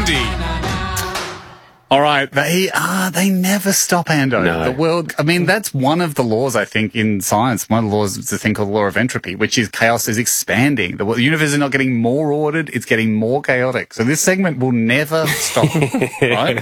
Andy. All right, they never stop, Ando. No. The world, I mean, that's one of the laws, I think, in science. One of the laws is a thing called the law of entropy, which is chaos is expanding. The universe is not getting more ordered, it's getting more chaotic. So this segment will never stop, right?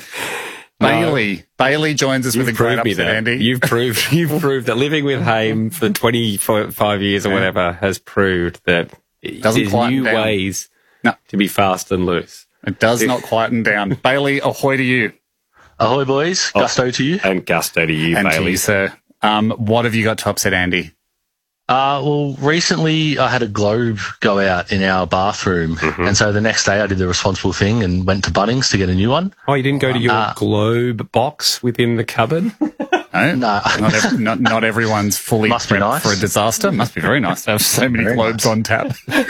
Bailey joins us with a great upset, Andy. You've proved that living with Haim for 25 years or whatever has proved that there's new ways to be fast and loose. It does not quieten down. Bailey, ahoy to you. Ahoy, boys. Gusto to you. And gusto to you, and Bailey. To you, sir. What have you got to upset Andy? Well, recently I had a globe go out in our bathroom, and so the next day I did the responsible thing and went to Bunnings to get a new one. Oh, you didn't go to your globe box within the cupboard? No. Not everyone's fully prepped for a disaster. Must be very nice to have so many globes on tap.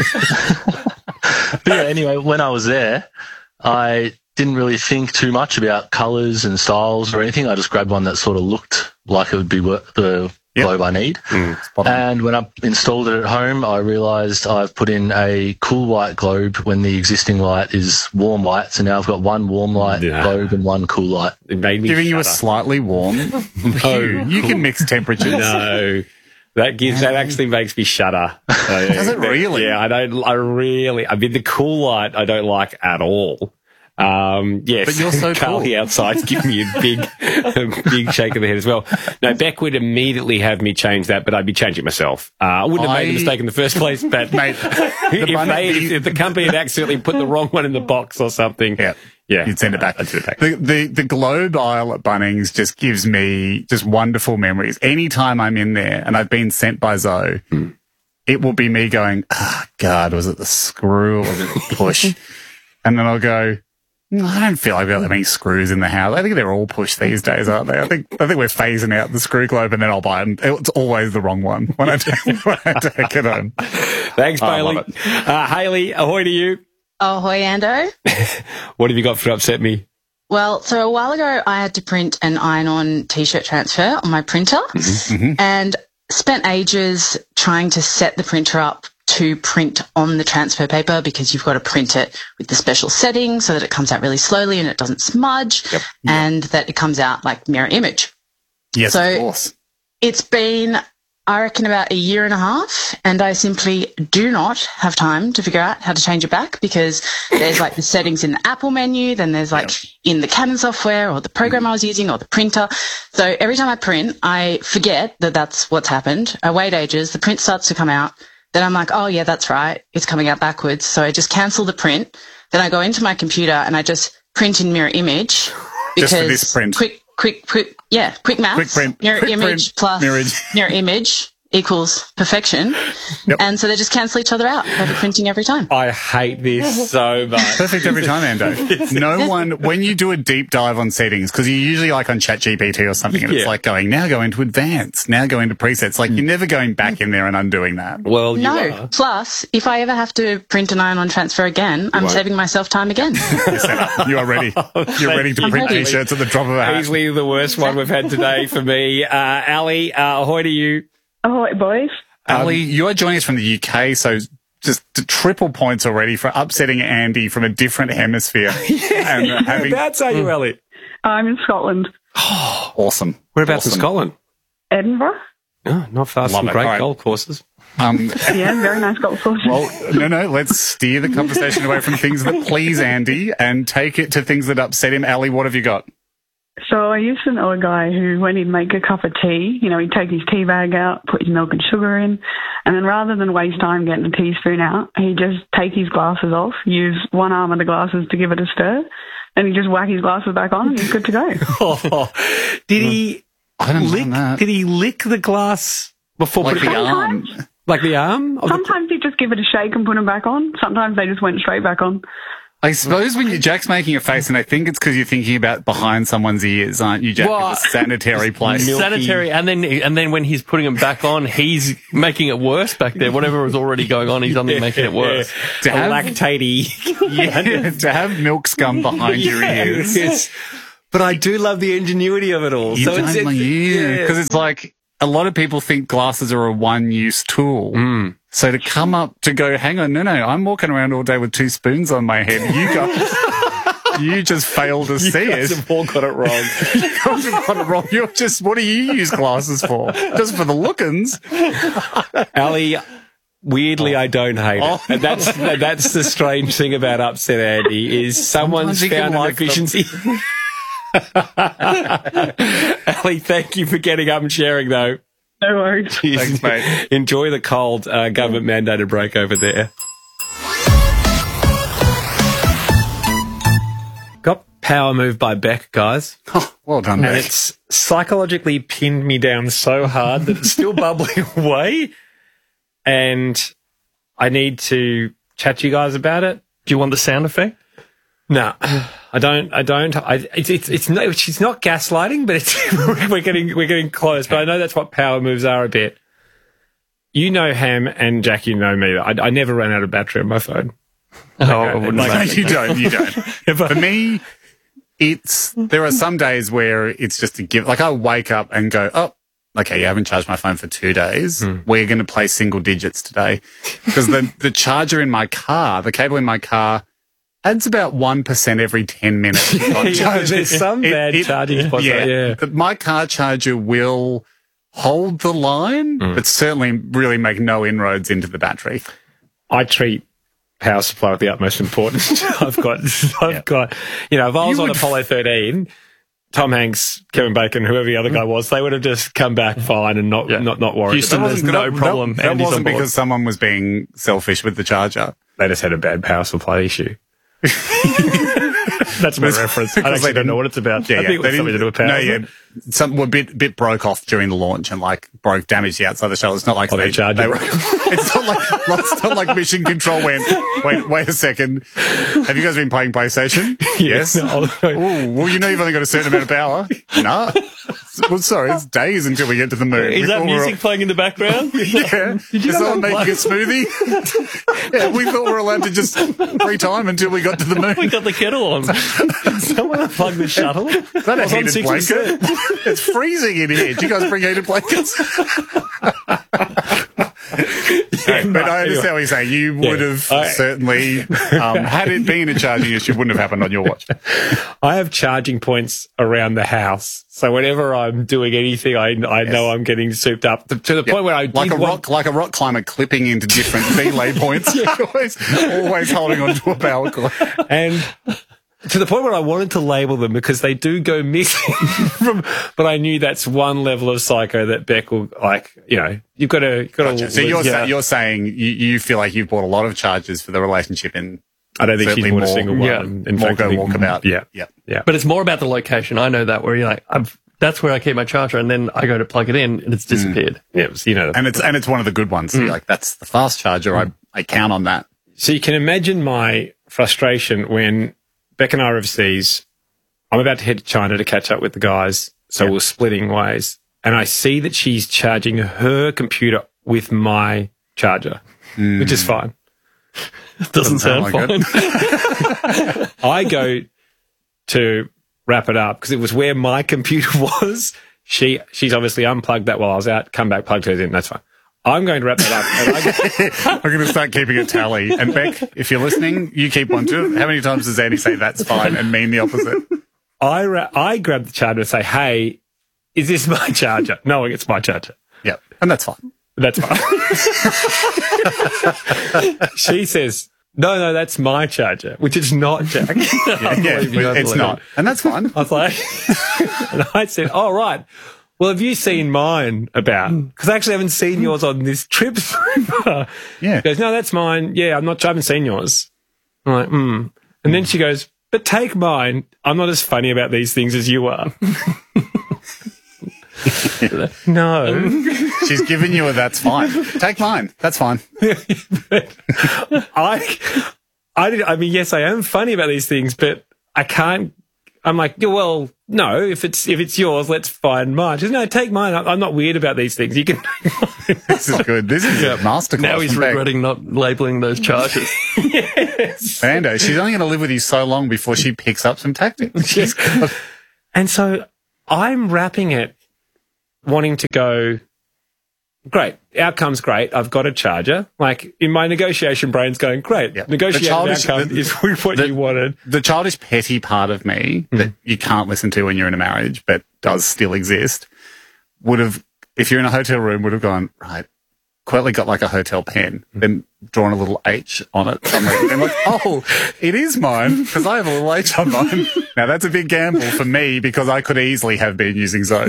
But yeah, anyway, when I was there, I didn't really think too much about colours and styles or anything. I just grabbed one that sort of looked like it would be the globe I need. And when I installed it at home, I realised I've put in a cool white globe when the existing light is warm white. So now I've got one warm light globe and one cool light. It made me giving you a slightly warm. No, you can mix temperatures. No. That actually makes me shudder. Does it really? Yeah, I mean, the cool light I don't like at all. Yes, but you're so Carly cool. outside's giving me a big shake of the head as well. No, Beck would immediately have me change that, but I'd be changing it myself. I wouldn't have made the mistake in the first place, but mate, if the company had accidentally put the wrong one in the box or something, yeah, you'd send it back. I'd send it back. The globe aisle at Bunnings just gives me just wonderful memories. Anytime I'm in there, and I've been sent by Zoe, it will be me going, God, was it the screw or was it the push? And then I'll go, I don't feel like we've got that many screws in the house. I think they're all push these days, aren't they? I think we're phasing out the screw globe, and then I'll buy them. It's always the wrong one when I take it home. Thanks, Bailey. Hayley, ahoy to you. Ahoy, Ando. What have you got for upset me? Well, so a while ago, I had to print an iron-on T-shirt transfer on my printer and spent ages trying to set the printer up to print on the transfer paper because you've got to print it with the special settings so that it comes out really slowly and it doesn't smudge and that it comes out like mirror image. Yes, so of course. It's been, I reckon, about a year and a half, and I simply do not have time to figure out how to change it back because there's like the settings in the Apple menu, then there's like in the Canon software or the program I was using or the printer. So every time I print, I forget that that's what's happened. I wait ages, the print starts to come out. Then I'm like, oh, yeah, that's right. It's coming out backwards. So I just cancel the print. Then I go into my computer and I just print in mirror image. Because just for this print. Quick maths. Quick print. Mirror quick image print. plus mirror image equals perfection. And so they just cancel each other out. Perfect printing every time. I hate this so much. Perfect every time, Ando. No one, when you do a deep dive on settings, because you're usually like on ChatGPT or something, and it's like going, now go into advanced, now go into presets. Like, you're never going back in there and undoing that. Well, no. you are. Plus, if I ever have to print an iron-on transfer again, I'm saving myself time again. You are ready. You're ready to print T-shirts at the drop of a hat. Easily the worst one we've had today for me. Ali, ahoy to you. Ahoy, boys. Ali, you are joining us from the UK, so just triple points already for upsetting Andy from a different hemisphere. Whereabouts are you, Ali? I'm in Scotland. Awesome. Whereabouts in Scotland? Edinburgh. Oh, not far from great golf courses. Yeah, very nice golf courses. Well, no, let's steer the conversation away from things that please Andy and take it to things that upset him. Ali, what have you got? So I used to know a guy who, when he'd make a cup of tea, he'd take his tea bag out, put his milk and sugar in, and then rather than waste time getting a teaspoon out, he'd just take his glasses off, use one arm of the glasses to give it a stir, and he'd just whack his glasses back on and he's good to go. Did he lick the glass before putting the arm? Like the arm? Sometimes he'd just give it a shake and put them back on. Sometimes they just went straight back on. I suppose when Jack's making a face, and I think it's because you're thinking about behind someone's ears, aren't you, Jack? Well, it's a sanitary place. Sanitary, and then when he's putting them back on, he's making it worse back there. Whatever was already going on, he's only making it worse. To have lactatey. To have milk scum behind your ears. Yes. But I do love the ingenuity of it all. Because it's like a lot of people think glasses are a one-use tool. So to come up to go, hang on, no, I'm walking around all day with 2 spoons on my head. You go. You just failed to see it. You've all got it wrong. You've got it wrong. You're just, what do you use glasses for? Just for the look-ins? Ali, weirdly, I don't hate it. And that's the strange thing about Upset Andy, is someone's found an efficiency. Ali, thank you for getting up and sharing, though. No worries. Thanks, mate. Enjoy the cold government-mandated break over there. Got Power Move by Beck, guys. Oh, well done, And mate. it's psychologically pinned me down so hard that it's still bubbling away. And I need to chat to you guys about it. Do you want the sound effect? No, I don't. It's no. She's not gaslighting, but it's we're getting close. But I know that's what power moves are a bit. You know, Ham and Jack, you know me. I never ran out of battery on my phone. I wouldn't say. You don't. For me, there are some days where it's just a give. Like I wake up and go, oh, okay, you haven't charged my phone for 2 days. We're going to play single digits today. Because the charger in my car, the cable in my car, adds about 1% every 10 minutes. There's some bad charging spots. Yeah. But my car charger will hold the line, but certainly really make no inroads into the battery. I treat power supply with the utmost importance. I've got, you know, if I was on Apollo 13, Tom Hanks, Kevin Bacon, whoever the other guy was, they would have just come back fine and not worried. Houston, there's no problem. That wasn't because someone was being selfish with the charger. They just had a bad power supply issue. That's my reference. I actually don't know what it's about. Yeah, I think it was something to do with power. No, yeah. Some were bit broke off during the launch and damaged the outside of the shuttle. It's not like they charged it. It's not like Mission Control went, wait a second. Have you guys been playing PlayStation? Yes. No. Ooh, well, you know you've only got a certain amount of power. No. Well, sorry, it's days until we get to the moon. Is that music playing in the background? Yeah. Is someone making a smoothie? Yeah, we thought we were allowed to just free time until we got to the moon. We got the kettle on. Someone unplugged the shuttle. Is that a heated blanket? It's freezing in here. Did you guys bring heated blankets? But I understand what you're saying. You would have certainly, had it been a charging issue, wouldn't have happened on your watch. I have charging points around the house. So whenever I'm doing anything, I know I'm getting souped up to the point where I like a rock climber clipping into different belay points. always holding on to a power cord. And to the point where I wanted to label them because they do go missing but I knew that's one level of psycho that Beck will you've got to. Gotcha. So you're saying you feel like you've bought a lot of chargers for the relationship, and I don't think she's bought a single one. Yeah. In fact, go walkabout. Yeah. But it's more about the location. I know that where you're like, that's where I keep my charger, and then I go to plug it in and it's disappeared. Yeah, and it's one of the good ones. So you're like, that's the fast charger. I count on that. So you can imagine my frustration when Beck and I are overseas. I'm about to head to China to catch up with the guys, so we're splitting ways. And I see that she's charging her computer with my charger, which is fine. Doesn't sound fine. I go to wrap it up because it was where my computer was. She's obviously unplugged that while I was out, come back, plugged hers in. That's fine. I'm going to wrap that up. I'm going to start keeping a tally. And Beck, if you're listening, you keep one too. How many times does Andy say that's fine and mean the opposite? I grab the charger and say, hey, is this my charger? Knowing it's my charger. Yeah. And that's fine. That's fine. She says, no, that's my charger, which is not, Jack. It's not. And that's fine. I was like, and I said, oh, right. Well, have you seen mine about? Because I actually haven't seen yours on this trip so far. Yeah. She goes, no, that's mine. Yeah, I haven't seen yours. I'm like, And then she goes, but take mine. I'm not as funny about these things as you are. No. She's given you a that's fine. Take mine. That's fine. I mean, yes, I am funny about these things, but I can't. I'm like, well, no, if it's yours, let's find mine. She goes, no, take mine. I'm not weird about these things. You can. This is good. This is a masterclass. Now he's regretting not labeling those charges. Yes. Fernando, she's only going to live with you so long before she picks up some tactics. Yes. And so I'm wrapping it, wanting to go, great. Outcome's great. I've got a charger. Like, in my negotiation brain's going, great. Yep. Negotiated outcome is what you wanted. The childish petty part of me that you can't listen to when you're in a marriage, but does still exist, would have, if you're in a hotel room, would have gone, right, quietly got like a hotel pen, then drawn a little H on it somewhere. And like, oh, it is mine because I have a little H on mine. Now, that's a big gamble for me because I could easily have been using Zoe's.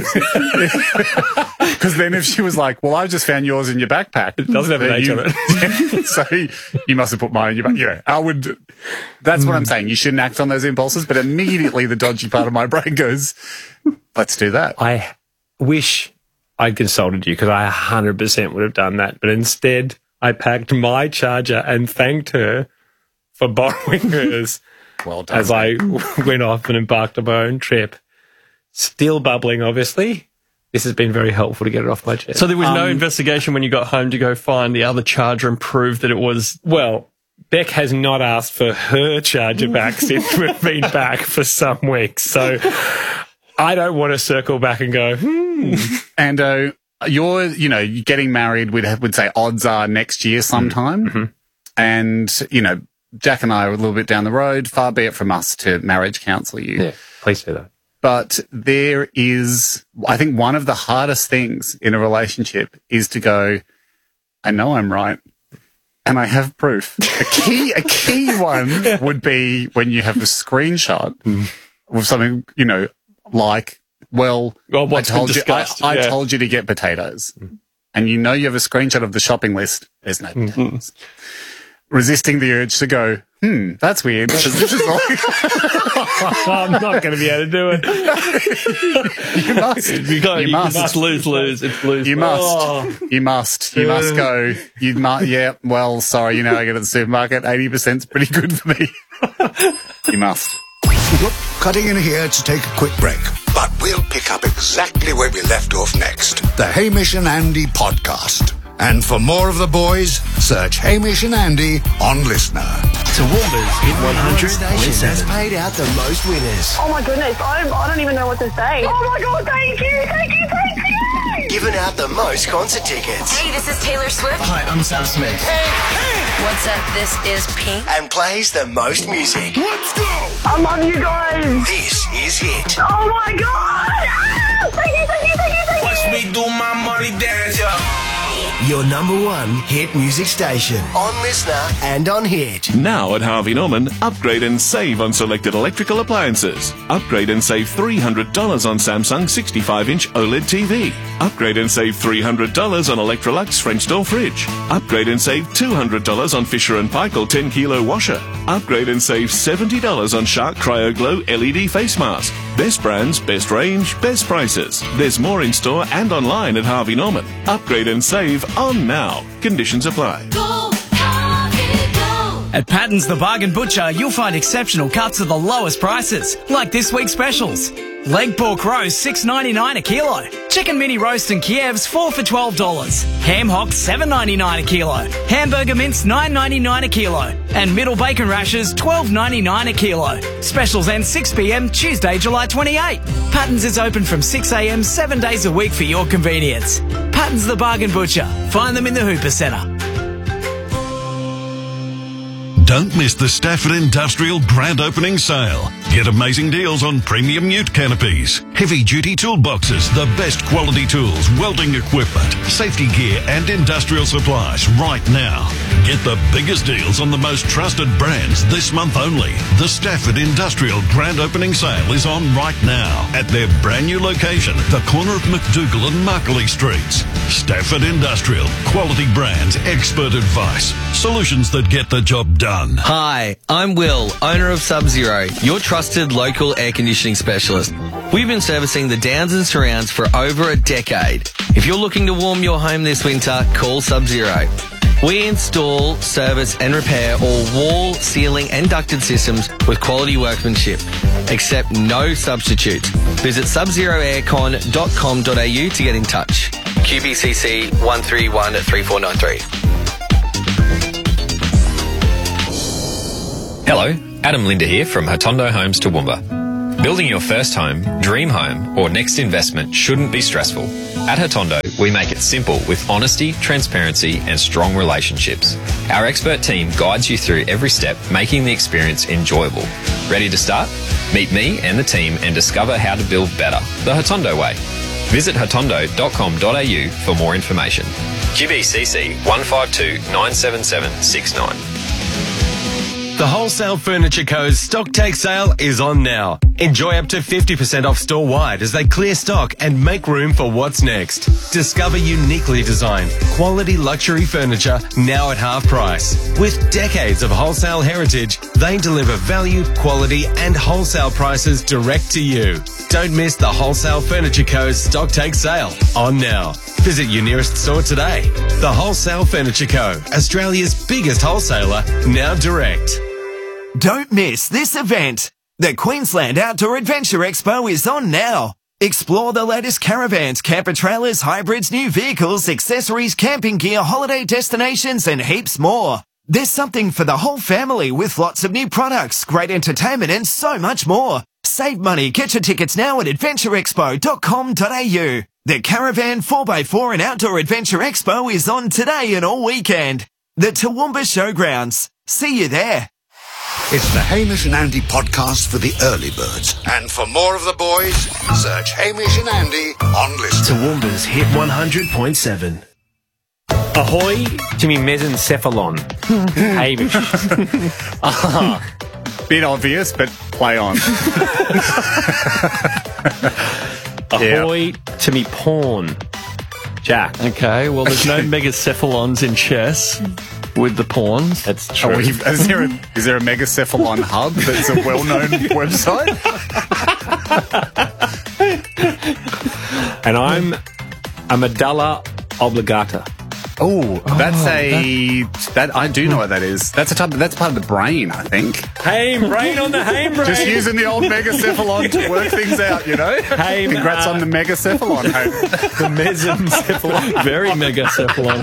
Because then if she was like, well, I just found yours in your backpack. It doesn't have an H on it. So you must have put mine in your backpack. You know, I would, that's what I'm saying. You shouldn't act on those impulses, but immediately the dodgy part of my brain goes, let's do that. I wish I'd consulted you because I 100% would have done that. But instead, I packed my charger and thanked her for borrowing hers. Well done. As I went off and embarked on my own trip. Still bubbling, obviously. This has been very helpful to get it off my chest. So there was no investigation when you got home to go find the other charger and prove that it was... Well, Beck has not asked for her charger back since we've been back for some weeks. So I don't want to circle back and go, And you're getting married, we'd say odds are next year sometime. Mm-hmm. And, Jack and I are a little bit down the road. Far be it from us to marriage counsel you. Yeah, please do that. But there is, I think one of the hardest things in a relationship is to go, I know I'm right. And I have proof. A key one would be when you have a screenshot of something, like, I told you to get potatoes. And you have a screenshot of the shopping list. There's no potatoes. Resisting the urge to go, that's weird. This is like I'm not going to be able to do it. You must. You must. It's lose-lose. It's lose. You must. You must go. You must. Yeah. Well, sorry. I get at the supermarket. 80% is pretty good for me. You must. Look, cutting in here to take a quick break. But we'll pick up exactly where we left off next. The Hamish and Andy podcast. And for more of the boys, search Hamish and Andy on Listener. Toowoomba's Hit 100 has paid out the most winners. Oh my goodness, I don't even know what to say. Oh my God, thank you. Given out the most concert tickets. Hey, this is Taylor Swift. Hi, I'm Sam Smith. Hey. What's up? This is Pink. And plays the most music. Let's go! I love you guys. This is Hit. Oh my God. Thank you. Watch me do my money dance, yo. Your number one hit music station. On Listener and on Hit. Now at Harvey Norman, upgrade and save on selected electrical appliances. Upgrade and save $300 on Samsung 65-inch OLED TV. Upgrade and save $300 on Electrolux French door fridge. Upgrade and save $200 on Fisher & Paykel 10-kilo washer. Upgrade and save $70 on Shark Cryo Glow LED face mask. Best brands, best range, best prices. There's more in store and online at Harvey Norman. Upgrade and save on now. Conditions apply. Go, Harvey, go. At Patton's the Bargain Butcher, you'll find exceptional cuts at the lowest prices, like this week's specials. Leg pork roast $6.99 a kilo. Chicken mini roast and Kievs 4 for $12. Ham hock $7.99 a kilo. Hamburger mince $9.99 a kilo. And middle bacon rashers $12.99 a kilo. Specials end 6 p.m. Tuesday, July 28. Patton's is open from 6 a.m. 7 days a week for your convenience. Patton's the Bargain Butcher. Find them in the Hooper Centre. Don't miss the Stafford Industrial Grand Opening Sale. Get amazing deals on premium ute canopies, heavy-duty toolboxes, the best quality tools, welding equipment, safety gear and industrial supplies right now. Get the biggest deals on the most trusted brands this month only. The Stafford Industrial Grand Opening Sale is on right now at their brand new location, the corner of McDougall and Markley Streets. Stafford Industrial, quality brands, expert advice, solutions that get the job done. Hi, I'm Will, owner of Sub-Zero, your trusted local air conditioning specialist. We've been servicing the Downs and surrounds for over a decade. If you're looking to warm your home this winter, call Sub-Zero. We install, service and repair all wall, ceiling and ducted systems with quality workmanship. Accept no substitutes. Visit subzeroaircon.com.au to get in touch. QBCC 131 3493. Hello, Adam Linder here from Hotondo Homes Toowoomba. Building your first home, dream home, or next investment shouldn't be stressful. At Hotondo, we make it simple with honesty, transparency, and strong relationships. Our expert team guides you through every step, making the experience enjoyable. Ready to start? Meet me and the team and discover how to build better, the Hotondo way. Visit hotondo.com.au for more information. QBCC 152 977 69. The Wholesale Furniture Co.'s Stock Take Sale is on now. Enjoy up to 50% off store-wide as they clear stock and make room for what's next. Discover uniquely designed, quality luxury furniture now at half price. With decades of wholesale heritage, they deliver value, quality and wholesale prices direct to you. Don't miss the Wholesale Furniture Co.'s Stock Take Sale on now. Visit your nearest store today. The Wholesale Furniture Co., Australia's biggest wholesaler, now direct. Don't miss this event. The Queensland Outdoor Adventure Expo is on now. Explore the latest caravans, camper trailers, hybrids, new vehicles, accessories, camping gear, holiday destinations, and heaps more. There's something for the whole family with lots of new products, great entertainment, and so much more. Save money. Get your tickets now at adventureexpo.com.au. The Caravan 4x4 and Outdoor Adventure Expo is on today and all weekend. The Toowoomba Showgrounds. See you there. It's the Hamish and Andy podcast for the early birds. And for more of the boys, search Hamish and Andy on Listen. Toowoomba's Hit 100.7. Ahoy to me mesencephalon. Hamish. Bit obvious, but play on. Ahoy to me porn. Jack. Okay, well, there's no megacephalons in chess with the pawns. That's true. Oh, is there a megacephalon hub that's a well-known website? And I'm a medulla oblongata. Oh, that I do know what that is. That's part of the brain, I think. Brain on the brain. Just using the old megacephalon to work things out, you know? Congrats on the megacephalon. The mesencephalon. Very megacephalon.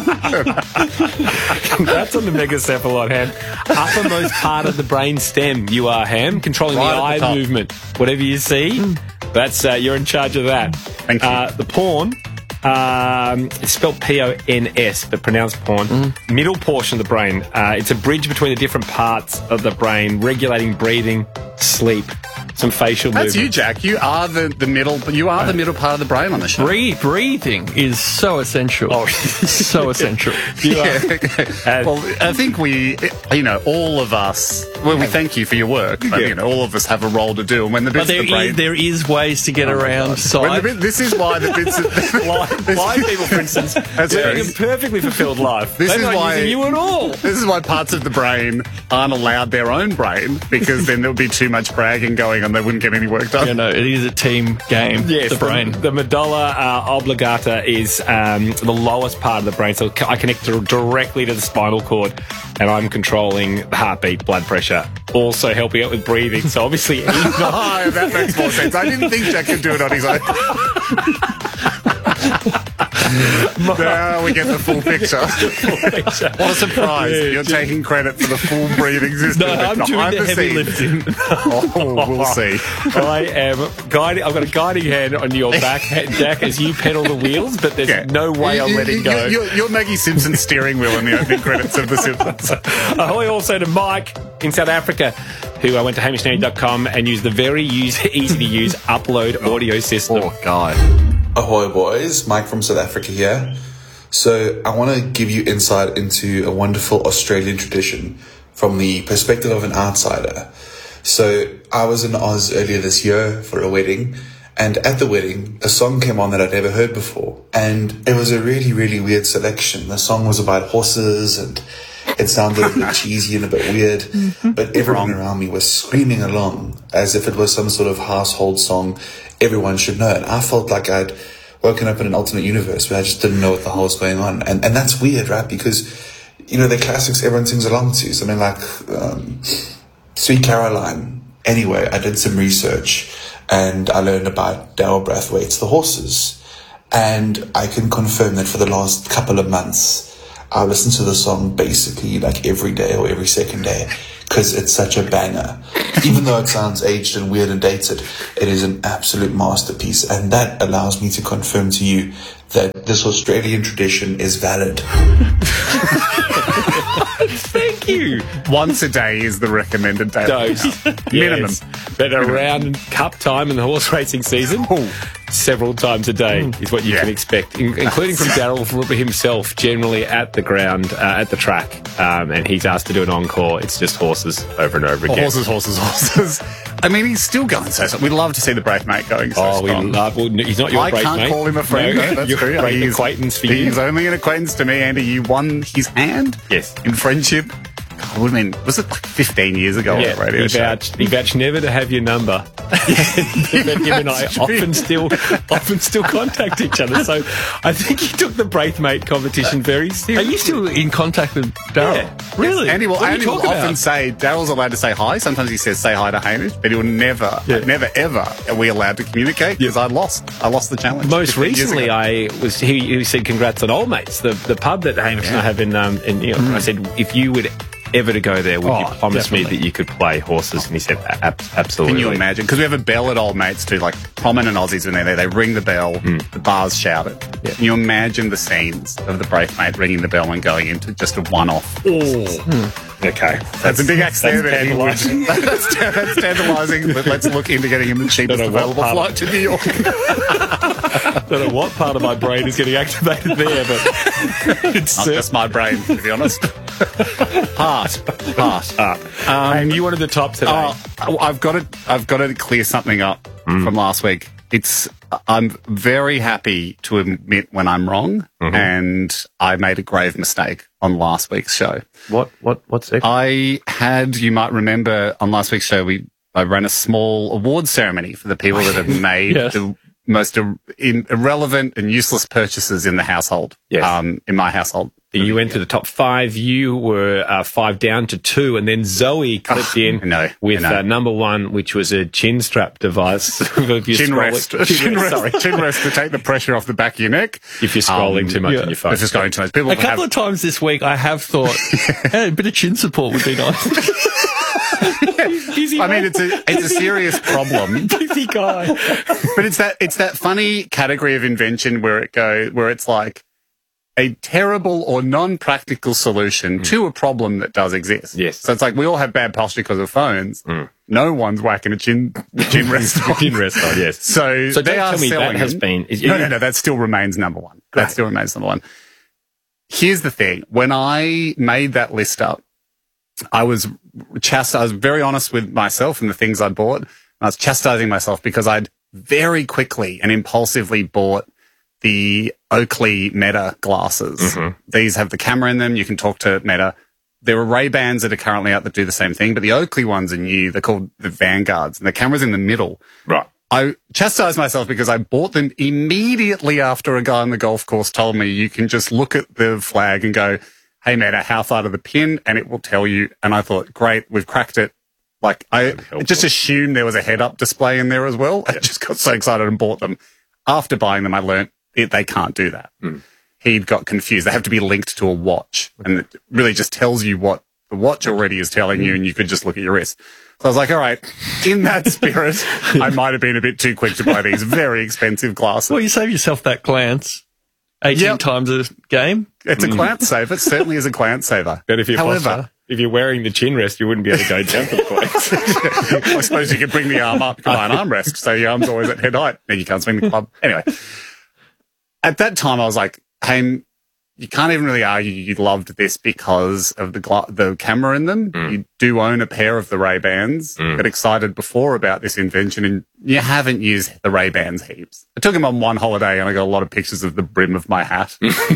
Congrats on the megacephalon, Ham. Uppermost part of the brain stem, you are, Ham, controlling right the eye movement. Whatever you see, that's you're in charge of that. Thank you. The pawn. It's spelled P-O-N-S, but pronounced porn. Middle portion of the brain. It's a bridge between the different parts of the brain, regulating breathing, sleep, some facial movement. That's you, Jack. You are the middle. You are the middle part of the brain on the show. Breathing is so essential. Oh, so essential. Well, I think all of us. Well, we thank you for your work. But, all of us have a role to do. And when the bits of the brain, there is ways to get around sight. This is why the bits. Blind people, for instance, living a perfectly fulfilled life. They're not using you at all. This is why parts of the brain aren't allowed their own brain, because then there would be too much bragging going on. They wouldn't get any work done. It is a team game. Yes, the brain. The medulla oblongata is the lowest part of the brain, so I connect directly to the spinal cord, and I'm controlling the heartbeat, blood pressure, also helping out with breathing. So obviously, that makes more sense. I didn't think Jack could do it on his own. Now we get the full picture. What a surprise. You're taking credit for the full breathing system. No, I'm doing the heavy lifting. We'll see. I am guiding. I've got a guiding hand on your back, Jack, as you pedal the wheels, but there's no way I'll let it go. You're Maggie Simpson's steering wheel in the opening credits of The Simpsons. Ahoy also to Mike in South Africa, who I went to hamishnandy.com and used the very easy-to-use upload audio system. Oh, God. Ahoy, boys. Mike from South Africa here. So I want to give you insight into a wonderful Australian tradition from the perspective of an outsider. So I was in Oz earlier this year for a wedding, and at the wedding, a song came on that I'd never heard before. And it was a really, really weird selection. The song was about horses, and it sounded a bit cheesy and a bit weird, but everyone around me was screaming along as if it was some sort of household song everyone should know. And I felt like I'd woken up in an alternate universe where I just didn't know what the hell was going on. And that's weird, right? Because, the classics everyone sings along to, something like Sweet Caroline. Anyway, I did some research and I learned about Darryl Brathwaite's The Horses. And I can confirm that for the last couple of months, I listened to the song basically like every day or every second day, because it's such a banger. Even though it sounds aged and weird and dated, it is an absolute masterpiece, and that allows me to confirm to you that this Australian tradition is valid. Thank you. Once a day is the recommended daily Dose. minimum. Yes. But around cup time in the horse racing season, several times a day is what you can expect, including from Daryl himself, generally at the ground, at the track. And he's asked to do an encore. It's just horses over and over again. Horses. I mean, he's still going so strong. We'd love to see the brake mate going so strong. He's not your brake mate. I can't call him a friend, no, that's you're true. A great acquaintance for you. He's only an acquaintance to me, Andy. You won his hand in friendship. God, it would have been, was it like 15 years ago on the radio show? He vouched never to have your number. But him and I often still contact each other. So I think he took the brake mate competition very seriously. Are you still in contact with Daryl? Yeah. Really? Andy will often say, Daryl's allowed to say hi. Sometimes he says, say hi to Hamish, but he'll never ever are we allowed to communicate because I lost the challenge. Most recently, he said congrats on Old Mates, the pub that Hamish and I have in I said, if you would ever to go there, would you promise me that you could play horses? And he said, absolutely. Can you imagine? Because we have a bell at Old Mates too, like prominent Aussies when they're there. They ring the bell, the bars shout it. Yeah. Can you imagine the scenes of the brake mate ringing the bell and going into just a one-off? Okay. That's a big axe there. That's tantalising, but let's look into getting him the cheapest available flight to New York. I don't know what part of my brain is getting activated there, but it's not just my brain, to be honest. Heart. And you wanted the top today. I've got to clear something up from last week. I'm very happy to admit when I'm wrong, and I made a grave mistake on last week's show. What's it? You might remember on last week's show, I ran a small award ceremony for the people that have made the most irrelevant and useless purchases in the household. Yes. In my household. You went to the top 5. You were 5 down to 2, and then Zoe clipped in with number 1, which was a chin strap device. Chin rest to take the pressure off the back of your neck. If you're scrolling too much on your phone. If you're scrolling too much. People a couple of times this week I have thought, hey, a bit of chin support would be nice. I mean, it's a serious problem. Busy guy. But it's that funny category of invention where it's like a terrible or non-practical solution to a problem that does exist. Yes. So it's like we all have bad posture because of phones. No one's whacking a chin rest on. Chin rest on, yes. So they are selling that has been... No, that still remains number 1. Great. That still remains number 1. Here's the thing. When I made that list up, I was very honest with myself and the things I'd bought. I was chastising myself because I'd very quickly and impulsively bought the Oakley Meta glasses. These have the camera in them. You can talk to Meta. There are Ray-Bans that are currently out that do the same thing, but the Oakley ones are new. They're called the Vanguards, and the camera's in the middle. Right. I chastised myself because I bought them immediately after a guy on the golf course told me you can just look at the flag and go, hey, Meta, how far to the pin? And it will tell you. And I thought, great, we've cracked it. Like, I just assumed there was a head-up display in there as well. I just got so excited and bought them. After buying them, I learn't they can't do that. He'd got confused. They have to be linked to a watch. And it really just tells you what the watch already is telling you, and you could just look at your wrist. So I was like, all right, in that spirit, I might have been a bit too quick to buy these very expensive glasses. Well, you save yourself that glance 18 times a game. It's a glance saver. It certainly is a glance saver. But if you're wearing the chin rest, you wouldn't be able to go down to the point. I suppose you could bring the arm up. You can buy an armrest, so your arm's always at head height. Then you can't swing the club. Anyway, at that time, I was like, hey, you can't even really argue you loved this because of the camera in them. You do own a pair of the Ray-Bans. Got excited before about this invention, and you haven't used the Ray-Bans heaps. I took them on one holiday, and I got a lot of pictures of the brim of my hat.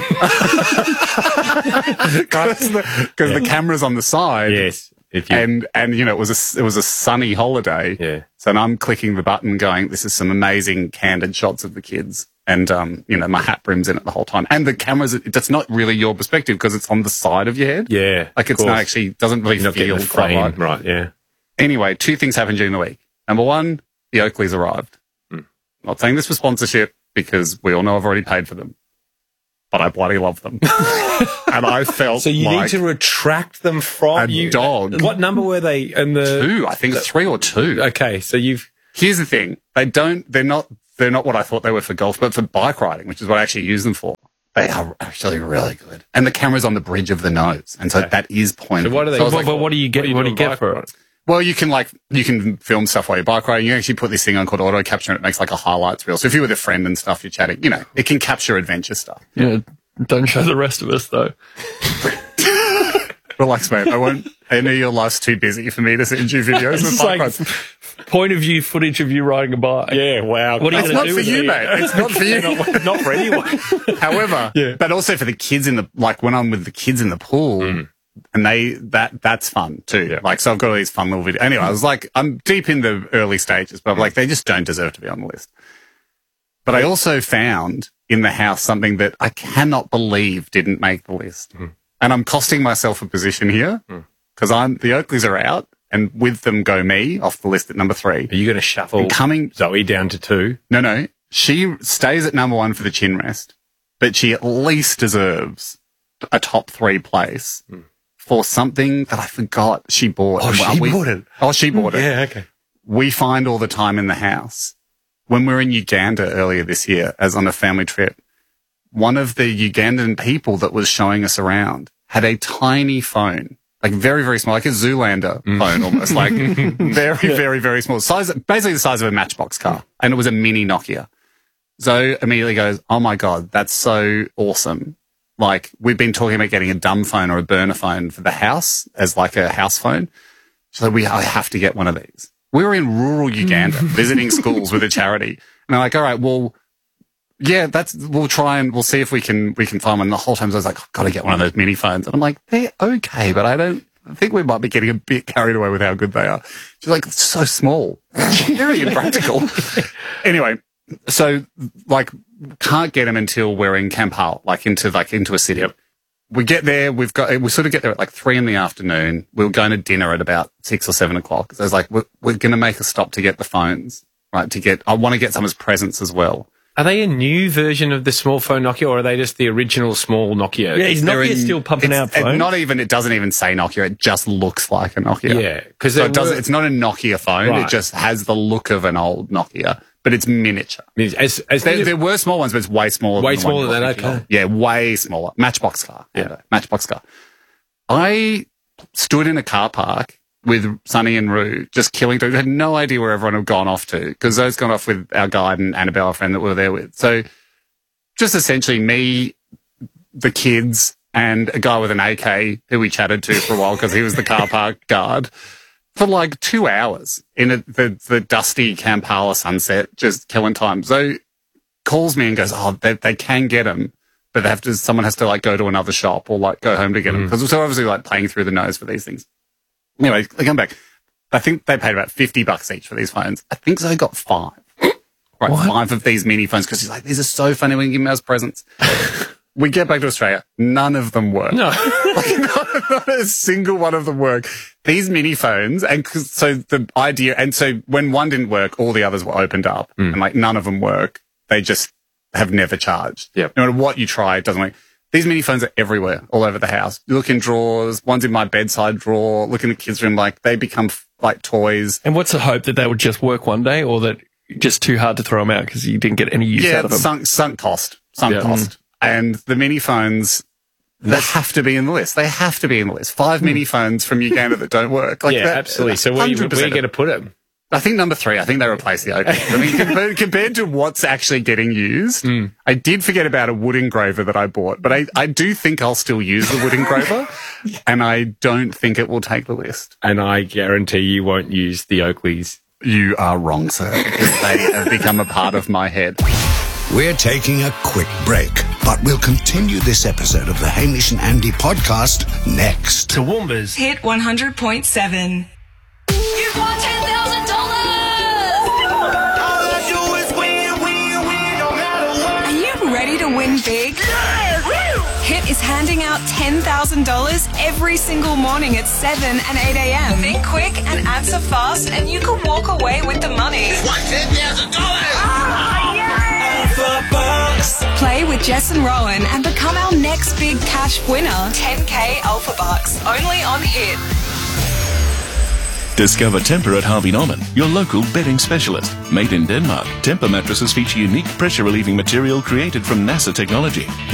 Because the camera's on the side. Yes. And you know, it was a sunny holiday. Yeah. So I'm clicking the button going, this is some amazing candid shots of the kids. And, you know, my hat brim's in it the whole time. And the camera's, that's not really your perspective because it's on the side of your head. Yeah. Like it's not actually, doesn't really feel frame, quite right. Yeah. Anyway, 2 things happened during the week. Number 1, the Oakleys arrived. Not saying this for sponsorship because we all know I've already paid for them. but I bloody love them. And I felt so you like need to retract them from a dog. What number were they? And 2, I think 3 or 2. Okay, so Here's the thing. They're not what I thought they were for golf, but for bike riding, which is what I actually use them for. They are actually really good. And the camera's on the bridge of the nose. And so that is pointed. So what are they? But what do you get? What do you get for it? Well, you can film stuff while you're bike riding. You actually put this thing on called auto capture and it makes like a highlights reel. So if you're with a friend and stuff, you're chatting, it can capture adventure stuff. Yeah. Don't show the rest of us though. Relax, mate. I know your life's too busy for me to send you videos. It's like point of view footage of you riding a bike. Yeah, wow. What are you going to do with it? Mate. It's not for you. not for anyone. However, but also for the kids when I'm with the kids in the pool, and that's fun too. Yeah. Like, so I've got all these fun little videos. Anyway, I was like, I'm deep in the early stages, but I'm like, they just don't deserve to be on the list. But I also found in the house something that I cannot believe didn't make the list. And I'm costing myself a position here because the Oakleys are out and with them go me off the list at number 3. Are you going to shuffle Zoe down to 2? No. She stays at number 1 for the chin rest, but she at least deserves a top 3 place for something that I forgot she bought. Oh, she bought it. Oh, she bought it. Yeah, okay. We find all the time in the house. When we were in Uganda earlier this year, as on a family trip, one of the Ugandan people that was showing us around had a tiny phone, like very, very small, like a Zoolander phone almost, like very, very, very small, basically the size of a Matchbox car. And it was a mini Nokia. Zoe immediately goes, oh my God, that's so awesome. Like, we've been talking about getting a dumb phone or a burner phone for the house as like a house phone. She's like, I have to get one of these. We were in rural Uganda visiting schools with a charity. And I'm like, all right, well, yeah, we'll try and we'll see if we can find one. And the whole time I was like, I've got to get one of those mini phones. And I'm like, they're okay, but I think we might be getting a bit carried away with how good they are. She's like, it's so small. Very impractical. Anyway, so like can't get them until we're in Kampala, like into a city. Yep. We get there, we sort of get there at like 3 p.m. We were going to dinner at about 6 or 7 o'clock. So I was like, we're going to make a stop to get the phones, right? I want to get someone's presents as well. Are they a new version of the small phone Nokia, or are they just the original small Nokia? Yeah, is Nokia still pumping out phones? It doesn't even say Nokia. It just looks like a Nokia. Yeah. Because it's not a Nokia phone. Right. It just has the look of an old Nokia, but it's miniature. There were small ones, but it's way smaller. Way smaller than okay. Yeah, way smaller. Matchbox car. Yeah. Matchbox car. I stood in a car park with Sonny and Rue, just killing dogs. I had no idea where everyone had gone off to, because those gone off with our guide and Annabelle, our friend that we were there with. So just essentially me, the kids, and a guy with an AK who we chatted to for a while because he was the car park guard for like 2 hours in the dusty Kampala sunset, just killing time. So calls me and goes, oh, they can get them, but someone has to like go to another shop or like go home to get them. Because we're obviously like playing through the nose for these things. Anyway, they come back. I think they paid about $50 each for these phones. I think Zoe got 5. Right, what? 5 of these mini phones because she's like, these are so funny. We can give them as presents. We get back to Australia. None of them work. No. Not a single one of them work. These mini phones, and so the idea, and so when one didn't work, all the others were opened up, and like none of them work. They just have never charged. Yep. No matter what you try, it doesn't work. These mini phones are everywhere, all over the house. You look in drawers, one's in my bedside drawer, look in the kids' room, like they become like toys. And what's the hope that they would just work one day, or that just too hard to throw them out because you didn't get any use out of them? Sunk cost. And the mini phones, they have to be in the list. They have to be in the list. 5 mini phones from Uganda that don't work. Like absolutely. So where are you going to put them? I think number 3. I think they replaced the Oakley. I mean, compared to what's actually getting used, I did forget about a wood engraver that I bought, but I do think I'll still use the wood engraver, and I don't think it will take the list. And I guarantee you won't use the Oakleys. You are wrong, sir, because they have become a part of my head. We're taking a quick break, but we'll continue this episode of the Hamish and Andy podcast next. Toowoomba's Hit 100.7. You've won $10,000! Are you ready to win big? Hit is handing out $10,000 every single morning at 7 and 8 a.m. Think quick and answer fast, and you can walk away with the money. What, $10,000? Ah, yeah! Bucks. Play with Jess and Rowan and become our next big cash winner. 10K Alpha Bucks, only on Hit. Discover Temper at Harvey Norman, your local bedding specialist. Made in Denmark, Temper mattresses feature unique pressure-relieving material created from NASA technology.